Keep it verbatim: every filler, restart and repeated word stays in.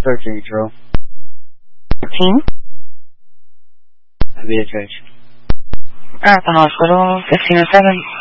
surgery, Drew? fourteen? Beatrice. At the hospital, fifteen oh seven.